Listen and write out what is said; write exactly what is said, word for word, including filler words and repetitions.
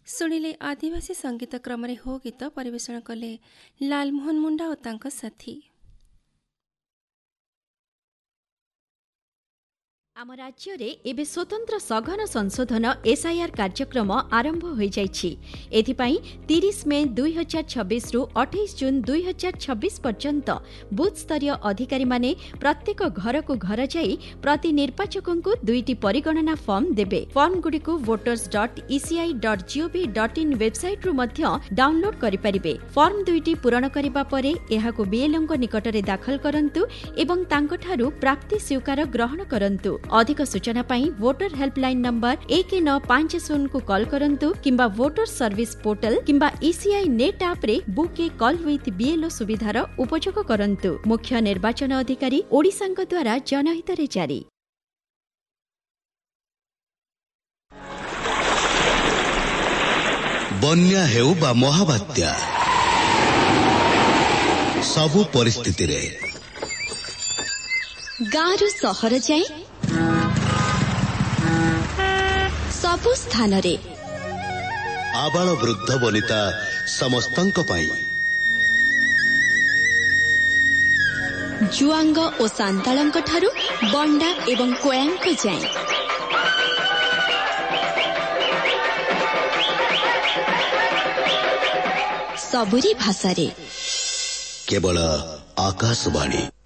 शुणिले आदिवासी संगीत क्रम हो गीत परिवेषण कले लालमोहन मुंडा और तांको साथी। आम राज्य रे एबे स्वतंत्र सघन संशोधन एसआईआर कार्यक्रम आरंभ हो जाइछि। एथिपाई तीस मे दुई हजार छब्बीस रु अठाईस जून दुई हजार छब्बीस पर्यंत बूथ स्तरीय अधिकारी माने प्रत्येक घर को घर जाई प्रति निर्वाचकों को दुईटी परिगणना फॉर्म देबे। फॉर्म गुडी को voters dot ECI dot gov dot in website रु मध्य डाउनलोड करि परिबे। फॉर्म दुईटी पूरण करिबा परे एहाको बीएलओ को निकट रे दाखल करंतु एवं तांको ठारू प्राप्ति स्वीकार ग्रहण करंतु। अधिक सूचना पाई वोटर हेल्पलाइन नंबर एक नौ पांच शून्य को कॉल करंतु किंबा वोटर सर्विस पोर्टल किंबा ईसीआई नेट ऐप रे book A call with BLO सुविधार उपयोग करंतु। मुख्य निर्वाचन अधिकारी ओडिशांक द्वारा जनहित रे जारी। बन्या हेउ बा महाबात्या सबु परिस्थिति रे गाँव सहर जाए सबु स्थान रे आबाल वृद्ध वनिता समस्तंक पाई जुआंग और सांतालंक ठारू बंडा एवं कोयांक जाए सबुरी भाषा रे केवल आकाशवाणी।